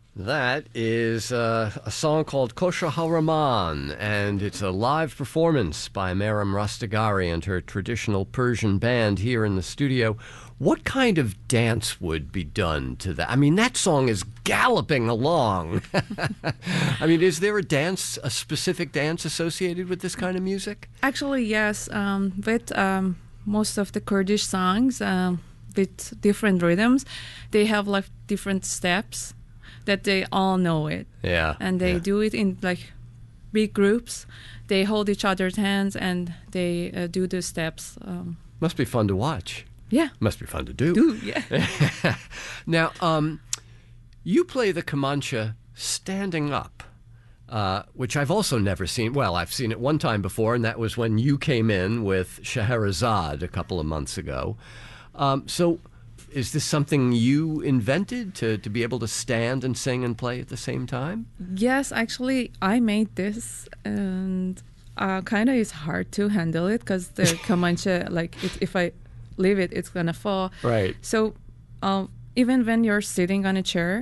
That is a song called Kosher Haraman, and it's a live performance by Meryem Rastegari and her traditional Persian band here in the studio. What kind of dance would be done to that? I mean, that song is galloping along. I mean, is there a specific dance associated with this kind of music? Actually, yes. With most of the Kurdish songs, with different rhythms, they have like different steps that they all know it. Yeah. And they do it in like big groups. They hold each other's hands and they do the steps. Must be fun to watch. Yeah. Must be fun to do. Yeah. Now, you play the Kamancha standing up, which I've also never seen. Well, I've seen it one time before, and that was when you came in with Scheherazade a couple of months ago. So is this something you invented to be able to stand and sing and play at the same time? Yes, actually, I made this, and kind of is hard to handle it because the Kamancha, like, if I leave it, it's going to fall. Right. So even when you're sitting on a chair,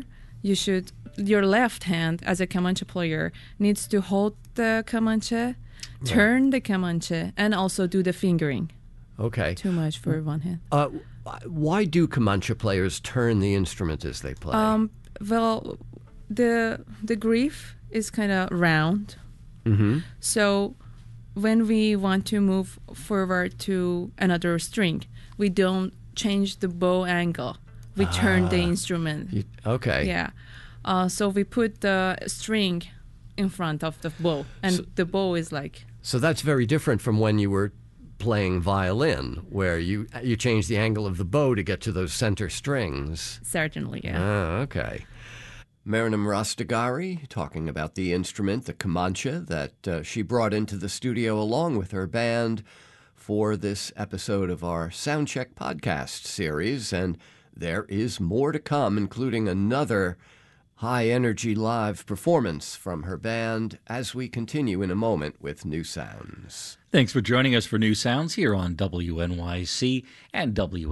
your left hand as a Kamancha player needs to hold the Kamancha, turn the Kamancha, and also do the fingering. Okay. Too much for one hand. Why do Kamancha players turn the instrument as they play? Well, the grief is kind of round. Mm-hmm. So when we want to move forward to another string, we don't change the bow angle. We turn the instrument. Okay. Yeah. So we put the string in front of the bow, and the bow is like... So that's very different from when you were playing violin, where you change the angle of the bow to get to those center strings. Certainly, yeah. Okay. Meryem Rastegari talking about the instrument, the Kamancha, that she brought into the studio along with her band for this episode of our Soundcheck podcast series. And there is more to come, including another high-energy live performance from her band as we continue in a moment with New Sounds. Thanks for joining us for New Sounds here on WNYC and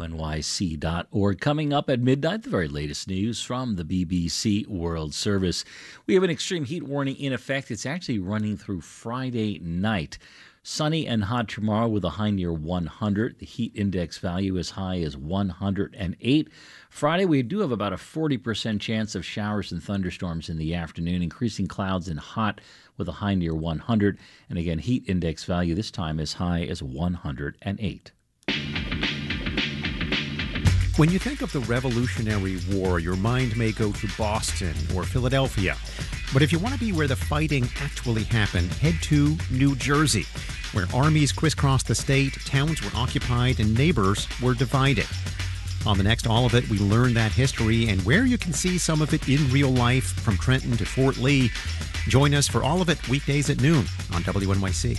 WNYC.org. Coming up at midnight, the very latest news from the BBC World Service. We have an extreme heat warning in effect. It's actually running through Friday night. Sunny and hot tomorrow with a high near 100. The heat index value as high as 108. Friday, we do have about a 40% chance of showers and thunderstorms in the afternoon, increasing clouds and hot with a high near 100. And again, heat index value this time as high as 108. When you think of the Revolutionary War, your mind may go to Boston or Philadelphia. But if you want to be where the fighting actually happened, head to New Jersey, where armies crisscrossed the state, towns were occupied, and neighbors were divided. On the next All of It, we learn that history and where you can see some of it in real life, from Trenton to Fort Lee. Join us for All of It weekdays at noon on WNYC.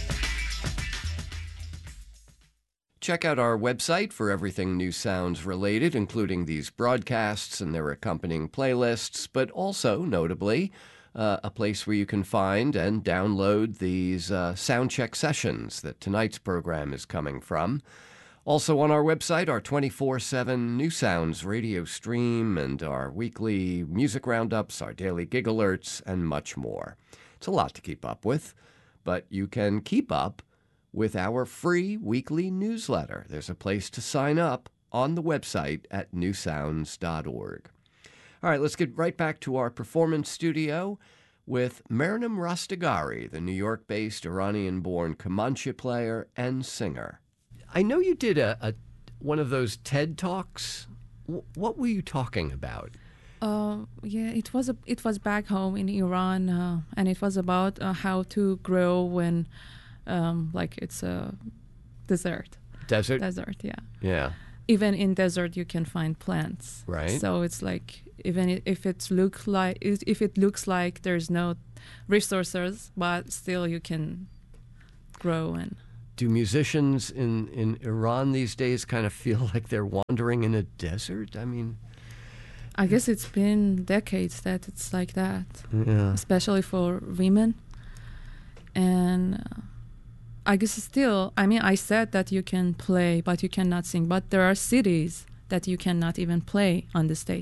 Check out our website for everything New Sounds related, including these broadcasts and their accompanying playlists, but also, notably, a place where you can find and download these soundcheck sessions that tonight's program is coming from. Also on our website, our 24/7 New Sounds radio stream and our weekly music roundups, our daily gig alerts, and much more. It's a lot to keep up with, but you can keep up with our free weekly newsletter. There's a place to sign up on the website at newsounds.org. All right, let's get right back to our performance studio with Meryem Rastegari, the New York-based Iranian-born Kamancha player and singer. I know you did one of those TED Talks. What were you talking about? Yeah, it was back home in Iran, and it was about how to grow when, like, it's a desert. Desert? Desert, yeah. Yeah. Even in desert, you can find plants. Right. So it's like, even if it looks like there's no resources, but still you can grow. And do musicians in Iran these days kind of feel like they're wandering in a desert? I mean, I guess it's been decades that it's like that, yeah. Especially for women. And I guess still, I mean, I said that you can play, but you cannot sing. But there are cities that you cannot even play on the stage.